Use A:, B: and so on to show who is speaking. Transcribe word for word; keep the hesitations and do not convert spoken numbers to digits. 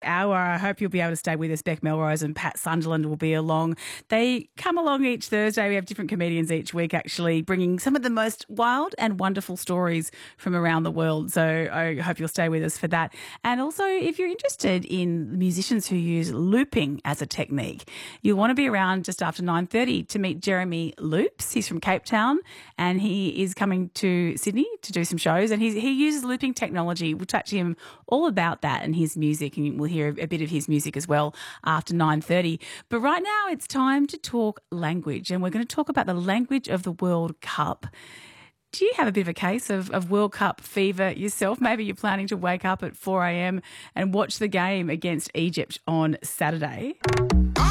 A: hour. I hope you'll be able to stay with us. Beck Melrose and Pat Sunderland will be along. They come along each Thursday. We have different comedians each week, actually, bringing some of the most wild and wonderful stories from around the world. So I hope you'll stay with us for that. And also, if you're interested in musicians who use looping as a technique, you'll want to be around just after nine thirty to meet Jeremy Loops. He's from Cape Town and he is coming to Sydney to do some shows, and he's, he uses looping technology. We'll chat to him all about that and his music, and we'll hear a bit of his music as well after nine thirty. But right now it's time to talk language, and we're going to talk about the language of the World Cup. Do you have a bit of a case of, of World Cup fever yourself? Maybe you're planning to wake up at four a.m. and watch the game against Egypt on Saturday.